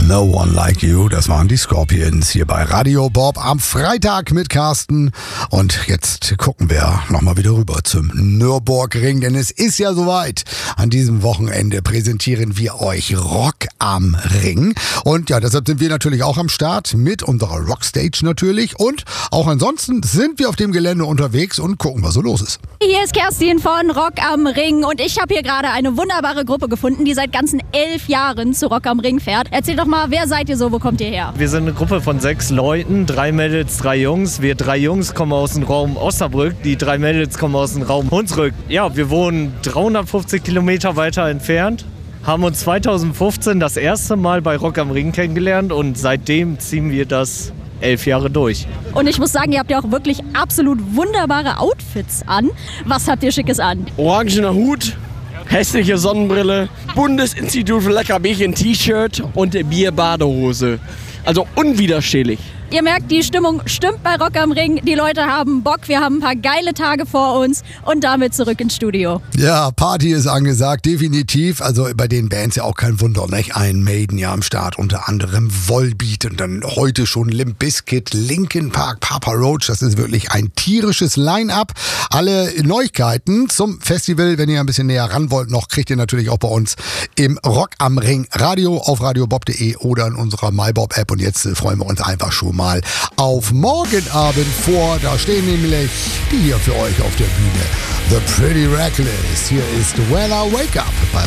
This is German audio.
No One Like You, das waren die Scorpions hier bei Radio Bob am Freitag mit Carsten. Und jetzt gucken wir nochmal wieder rüber zum Nürburgring, denn es ist ja soweit. An diesem Wochenende präsentieren wir euch Rock am Ring. Und ja, deshalb sind wir natürlich auch am Start mit unserer Rockstage natürlich. Und auch ansonsten sind wir auf dem Gelände unterwegs und gucken, was so los ist. Hier ist Kerstin von Rock am Ring und ich habe hier gerade eine wunderbare Gruppe gefunden, die seit ganzen 11 Jahren zu Rock am Ring fährt. Erzähl doch mal, wer seid ihr so, wo kommt ihr her? Wir sind eine Gruppe von 6 Leuten, 3 Mädels, 3 Jungs. Wir 3 Jungs kommen aus dem Raum Osnabrück, die 3 Mädels kommen aus dem Raum Hunsrück. Ja, wir wohnen 350 Kilometer weiter entfernt, haben uns 2015 das erste Mal bei Rock am Ring kennengelernt und seitdem ziehen wir das 11 Jahre durch. Und ich muss sagen, ihr habt ja auch wirklich absolut wunderbare Outfits an. Was habt ihr Schickes an? Orangener Hut, hässliche Sonnenbrille, Bundesinstitut für Leckerbärchen T-Shirt und Bierbadehose. Also unwiderstehlich. Ihr merkt, die Stimmung stimmt bei Rock am Ring. Die Leute haben Bock, wir haben ein paar geile Tage vor uns und damit zurück ins Studio. Ja, Party ist angesagt, definitiv. Also bei den Bands ja auch kein Wunder, nicht? Ein Maiden ja am Start, unter anderem Volbeat und dann heute schon Limp Bizkit, Linkin Park, Papa Roach. Das ist wirklich ein tierisches Line-Up. Alle Neuigkeiten zum Festival, wenn ihr ein bisschen näher ran wollt noch, kriegt ihr natürlich auch bei uns im Rock am Ring Radio auf radiobob.de oder in unserer MyBob-App. Und jetzt freuen wir uns einfach schon mal auf morgen Abend vor. Da stehen nämlich die hier für euch auf der Bühne. The Pretty Reckless. Hier ist When I Wake Up bei